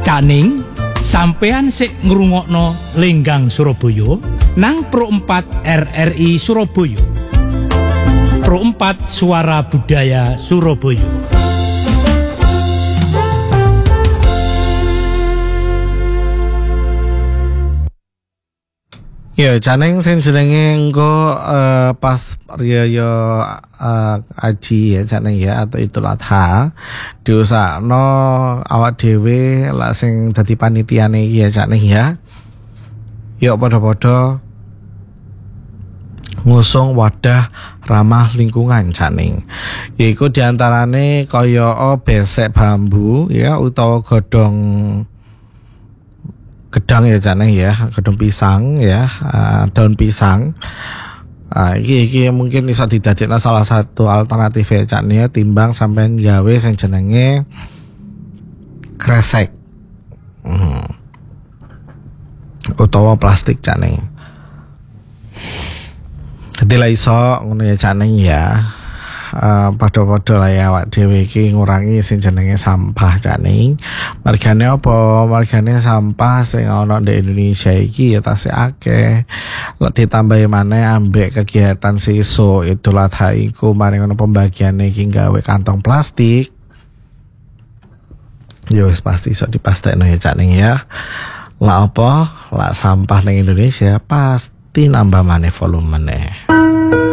Caning, sampean sik ngrungokno Lenggang Surabaya nang Pro 4 RRI Surabaya. Pro 4 Suara Budaya Surabaya. Ya, Caning sing jenenge engko pas riyo aji ya Caning ya atau Idul Adha diusahakno awak dhewe lak sing dadi panitiane iki ya Caning ya. Yuk padha-padha ngusung wadah ramah lingkungan Caning. Yaiku diantarane kaya besek bambu ya utawa gedang ya Caning ya, gedung pisang ya, daun pisang. Iki mungkin iso didadekno salah satu alternatif ya Caning ya, timbang sampean gawe sing jenenge kresek. Utawa plastik Caning. Dadi lah iso ngono ya Caning ya. Padha-padha lah ya awak dhewe iki ngurangi sing jenenge sampah Caning. Margane apa? Margane sampah sing ana di Indonesia iki ya tasih akeh. Lek ditambahi maneh ambek kegiatan sesuk Idul Adha iku mari ngono pembagiane iki gawe kantong plastik. Ya wis pasti iso dipastekno ya Caning ya. Lah apa? Lah sampah ning Indonesia pasti nambah maneh volumene.